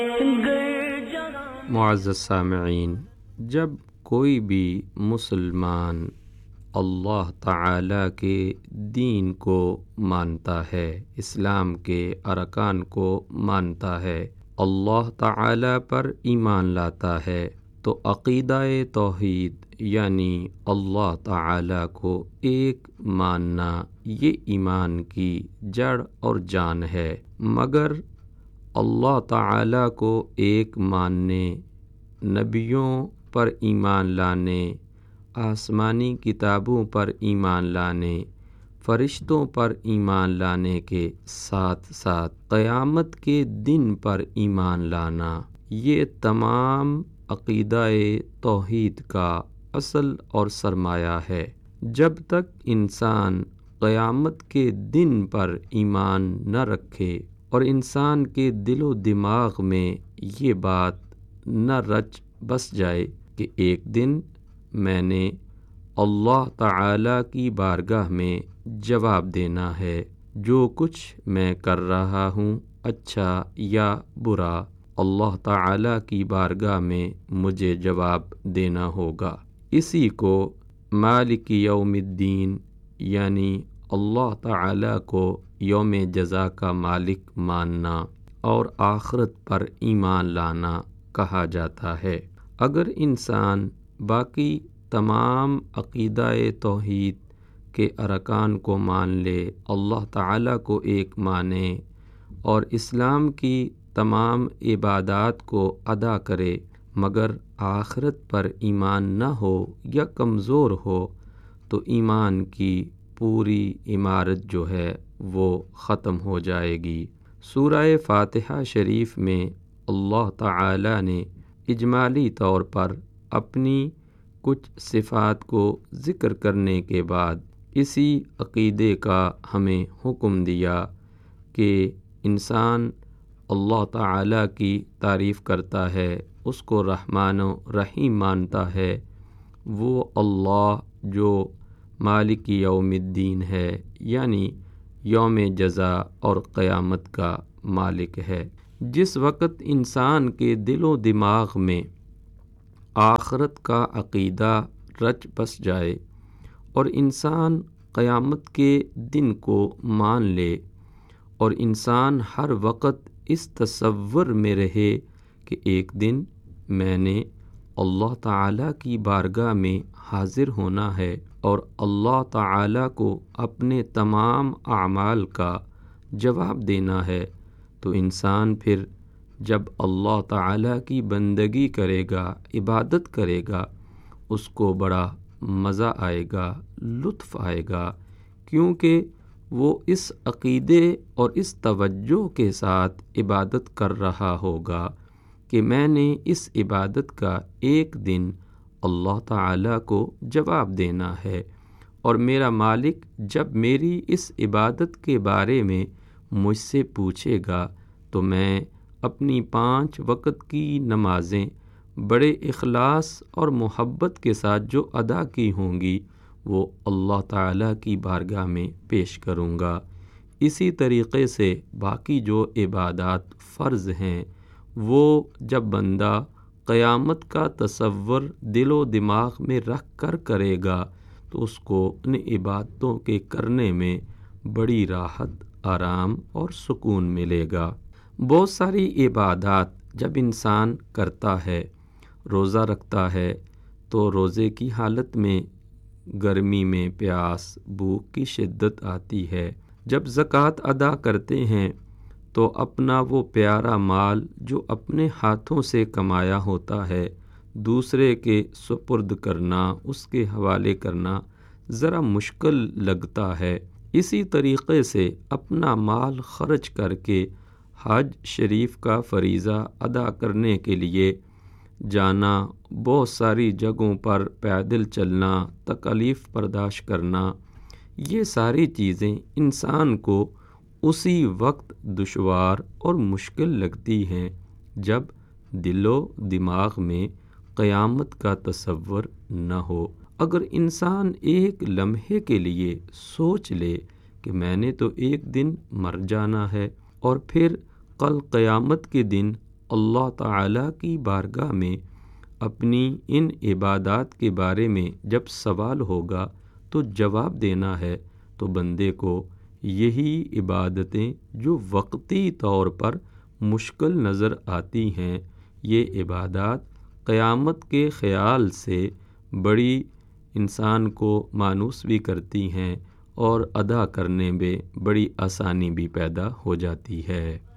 معزز سامعین، جب کوئی بھی مسلمان اللہ تعالیٰ کے دین کو مانتا ہے، اسلام کے ارکان کو مانتا ہے، اللہ تعالیٰ پر ایمان لاتا ہے، تو عقیدہ توحید یعنی اللہ تعالیٰ کو ایک ماننا یہ ایمان کی جڑ اور جان ہے۔ مگر اللہ تعالیٰ کو ایک ماننے، نبیوں پر ایمان لانے، آسمانی کتابوں پر ایمان لانے، فرشتوں پر ایمان لانے کے ساتھ ساتھ قیامت کے دن پر ایمان لانا، یہ تمام عقیدہ توحید کا اصل اور سرمایہ ہے۔ جب تک انسان قیامت کے دن پر ایمان نہ رکھے اور انسان کے دل و دماغ میں یہ بات نہ رچ بس جائے کہ ایک دن میں نے اللہ تعالیٰ کی بارگاہ میں جواب دینا ہے، جو کچھ میں کر رہا ہوں اچھا یا برا، اللہ تعالیٰ کی بارگاہ میں مجھے جواب دینا ہوگا۔ اسی کو مالک یوم الدین یعنی اللہ تعالیٰ کو یوم جزا کا مالک ماننا اور آخرت پر ایمان لانا کہا جاتا ہے۔ اگر انسان باقی تمام عقیدہ توحید کے ارکان کو مان لے، اللہ تعالیٰ کو ایک مانے اور اسلام کی تمام عبادات کو ادا کرے، مگر آخرت پر ایمان نہ ہو یا کمزور ہو، تو ایمان کی پوری عمارت جو ہے وہ ختم ہو جائے گی۔ سورہ فاتحہ شریف میں اللہ تعالی نے اجمالی طور پر اپنی کچھ صفات کو ذکر کرنے کے بعد اسی عقیدے کا ہمیں حکم دیا کہ انسان اللہ تعالی کی تعریف کرتا ہے، اس کو رحمان و رحیم مانتا ہے، وہ اللہ جو مالک یوم الدین ہے یعنی یوم جزا اور قیامت کا مالک ہے۔ جس وقت انسان کے دل و دماغ میں آخرت کا عقیدہ رچ بس جائے اور انسان قیامت کے دن کو مان لے اور انسان ہر وقت اس تصور میں رہے کہ ایک دن میں نے اللہ تعالیٰ کی بارگاہ میں حاضر ہونا ہے اور اللہ تعالیٰ کو اپنے تمام اعمال کا جواب دینا ہے، تو انسان پھر جب اللہ تعالیٰ کی بندگی کرے گا، عبادت کرے گا، اس کو بڑا مزہ آئے گا، لطف آئے گا، کیونکہ وہ اس عقیدے اور اس توجہ کے ساتھ عبادت کر رہا ہوگا کہ میں نے اس عبادت کا ایک دن اللہ تعالیٰ کو جواب دینا ہے، اور میرا مالک جب میری اس عبادت کے بارے میں مجھ سے پوچھے گا تو میں اپنی 5 وقت کی نمازیں بڑے اخلاص اور محبت کے ساتھ جو ادا کی ہوں گی وہ اللہ تعالیٰ کی بارگاہ میں پیش کروں گا۔ اسی طریقے سے باقی جو عبادات فرض ہیں وہ جب بندہ قیامت کا تصور دل و دماغ میں رکھ کر کرے گا تو اس کو ان عبادتوں کے کرنے میں بڑی راحت، آرام اور سکون ملے گا۔ بہت ساری عبادات جب انسان کرتا ہے، روزہ رکھتا ہے تو روزے کی حالت میں گرمی میں پیاس، بھوک کی شدت آتی ہے۔ جب زکوٰۃ ادا کرتے ہیں تو اپنا وہ پیارا مال جو اپنے ہاتھوں سے کمایا ہوتا ہے دوسرے کے سپرد کرنا، اس کے حوالے کرنا ذرا مشکل لگتا ہے۔ اسی طریقے سے اپنا مال خرچ کر کے حج شریف کا فریضہ ادا کرنے کے لیے جانا، بہت ساری جگہوں پر پیدل چلنا، تکالیف برداشت کرنا، یہ ساری چیزیں انسان کو اسی وقت دشوار اور مشکل لگتی ہیں جب دل و دماغ میں قیامت کا تصور نہ ہو۔ اگر انسان ایک لمحے کے لیے سوچ لے کہ میں نے تو ایک دن مر جانا ہے اور پھر کل قیامت کے دن اللہ تعالیٰ کی بارگاہ میں اپنی ان عبادات کے بارے میں جب سوال ہوگا تو جواب دینا ہے، تو بندے کو یہی عبادتیں جو وقتی طور پر مشکل نظر آتی ہیں، یہ عبادات قیامت کے خیال سے بڑی انسان کو مانوس بھی کرتی ہیں اور ادا کرنے میں بڑی آسانی بھی پیدا ہو جاتی ہے۔